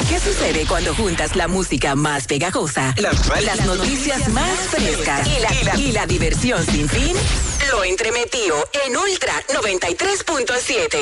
¿Qué sucede cuando juntas la música más pegajosa, las noticias más frescas y la diversión sin fin? Lo entremetió en Ultra 93.7.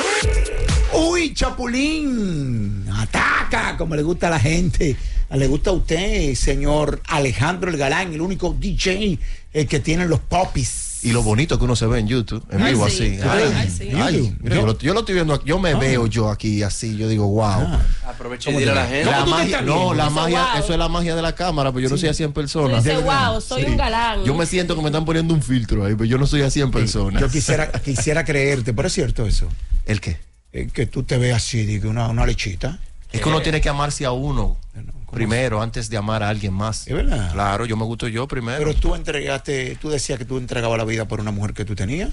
Uy, Chapulín, ataca como le gusta a la gente. Le gusta a usted, señor Alejandro el Galán, el único DJ que tiene los popis. Y lo bonito que uno se ve en YouTube, en vivo sí. así. Ay, mira, yo lo estoy viendo, yo me veo yo aquí así, yo digo, wow. Aprovecha y dile a la gente. La magia, la Dice, magia, wow. eso es la magia de la cámara, pero yo no soy a 100 personas. Dice, wow, soy un galán. Yo me siento que me están poniendo un filtro ahí, pero yo no soy a 100 personas. Yo quisiera creerte, pero es cierto eso. ¿El qué? Que tú te veas así, digo, una lechita. Es que uno tiene que amarse a uno primero antes de amar a alguien más. ¿Es verdad? Claro, yo me gusto yo primero. Pero tú decías que tú entregabas la vida por una mujer que tú tenías.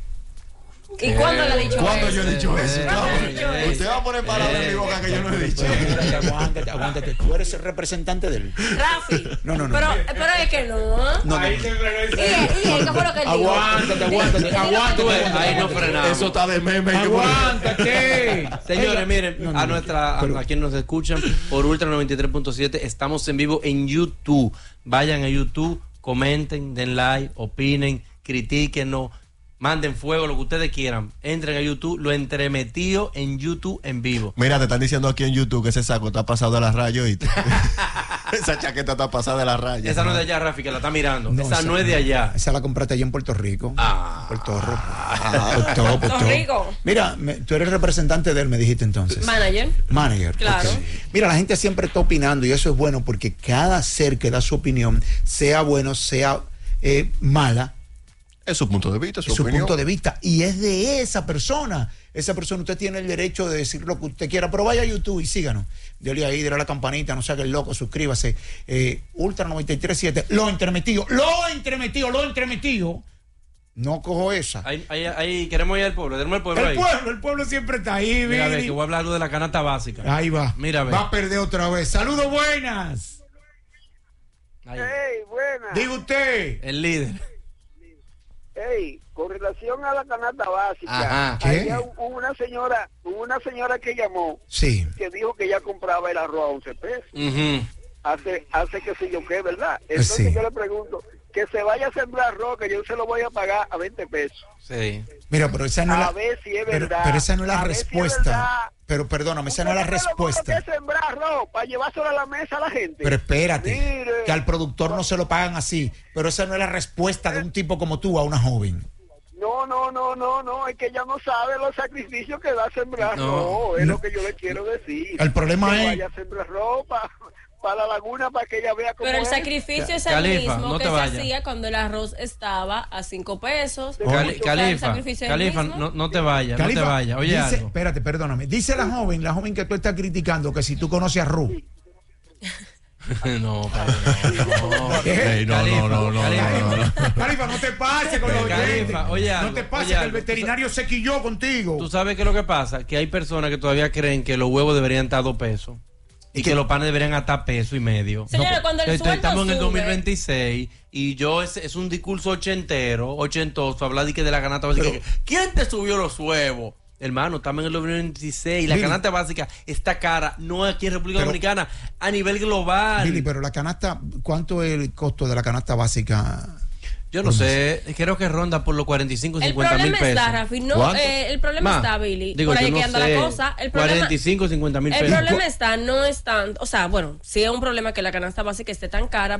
¿Y cuándo le he dicho ¿Cuándo eso? yo he dicho eso? Usted va a poner palabras en mi boca que yo no he dicho. Aguántate, tú eres el representante de él. Rafi. No. Pero es que no. No. ¿Y qué fue lo que él dijo? Aguántate. Ahí no frenamos. Eso está de meme. Aguántate. Señores, miren, a quienes nos escuchan por Ultra 93.7, estamos en vivo en YouTube. Vayan a YouTube, comenten, den like, opinen, critíquenos, manden fuego, lo que ustedes quieran. Entren a YouTube, lo entremetido en YouTube en vivo. Mira, te están diciendo aquí en YouTube que ese saco está pasado de la raya, ¿oíste? Esa chaqueta está pasada de la raya. Esa no es de allá, Rafi, que la está mirando. No, esa no es de allá. Esa la compraste allá en Puerto Rico. Puerto Rico. Mira, tú eres representante de él, me dijiste entonces. Manager. Claro. Okay. Mira, la gente siempre está opinando y eso es bueno porque cada ser que da su opinión, sea bueno, sea mala, es su punto de vista, su punto de vista. Y es de esa persona. Esa persona, usted tiene el derecho de decir lo que usted quiera, pero vaya a YouTube y síganos. Dele ahí, dele a la campanita, no se haga el loco, suscríbase. Ultra 93.7, lo entremetido. No cojo esa. Ahí queremos ir al pueblo, tenemos el pueblo ahí. El pueblo siempre está ahí, Mira, a ver, que voy a hablar algo de la canasta básica. Ahí va. Mira, a ver. Va a perder otra vez. Saludos, buenas. Ahí. Hey, buena. Diga usted. El líder. Hey, con relación a la canasta básica, Ajá. ¿Qué? había una señora que llamó, Sí. que dijo que ella compraba el arroz a 11 pesos. Ujú. Hace que sé yo qué, ¿verdad? Entonces Sí. yo le pregunto, que se vaya a sembrar arroz, que yo se lo voy a pagar a 20 pesos. Sí. Mira, pero esa no es A la, ver si es pero, verdad. pero esa no es la A ver si es respuesta. verdad. Pero perdóname, esa no es la ¿Usted sabe lo bueno respuesta. que es sembrar arroz para llevárselo a la mesa a la gente? Pero espérate, Mire. que al productor no se lo pagan así. Pero esa no es la respuesta de un tipo como tú a una joven. No, es que ella no sabe los sacrificios que da sembrar arroz, es lo que yo le quiero decir. El problema que es- vaya a sembrar ropa para la laguna para que ella vea cómo Pero el es. sacrificio es el Califa, mismo no que te se vayas. hacía cuando el arroz estaba a 5 pesos. Califa, Califa, no te vayas, Califa, no te vayas. Oye, dice, algo. espérate, perdóname. Dice la joven que tú estás criticando, que si tú conoces a Ru. No, padre, no. Ey, no. Califa, no te pases con los Califa, oyentes. oye No algo, te pases oye que el algo. veterinario se quilló contigo. ¿Tú sabes qué es lo que pasa? Que hay personas que todavía creen que los huevos deberían estar a 2 pesos. Y que los panes deberían estar $1.50. Señores, cuando el sueldo estamos en el sube. 2026 y es un discurso ochentoso, hablar de la canasta básica. ¿Quién te subió los huevos? Hermano, estamos en el 2026 y la Billy, canasta básica está cara, no aquí en República Dominicana, a nivel global. Billy, pero la canasta, ¿cuánto es el costo de la canasta básica? Yo no sé, creo que ronda por los 45, El 50 mil problema pesos. está, Rafi, ¿Cuánto? el problema Ma, está, Billy. digo, por ahí yo que no anda sé, la cosa. El problema, 45, 50 mil el pesos. problema está, no es tanto, o sea, bueno, sí es un problema que la canasta básica esté tan cara,